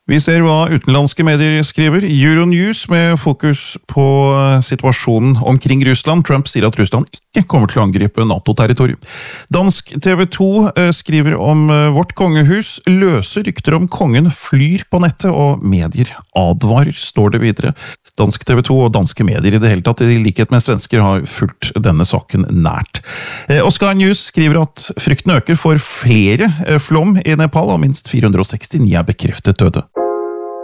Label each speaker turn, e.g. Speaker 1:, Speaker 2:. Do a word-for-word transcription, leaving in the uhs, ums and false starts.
Speaker 1: Vi ser hva utenlandske medier skriver. Euronews med fokus på situasjonen omkring Russland. Trump sier at Russland ikke kommer til å angripe NATO-territorium. Dansk T V to skriver om vårt kongehus. Løse rykter om kongen flyr på nettet, og medier advarer, står det videre. Dansk T V to og danske medier i det hele tatt, i likhet med svensker, har fulgt denne saken nært. Og Sky News skriver at frykten øker for flere flom i Nepal, og minst fire hundre og sekstini er bekreftet døde.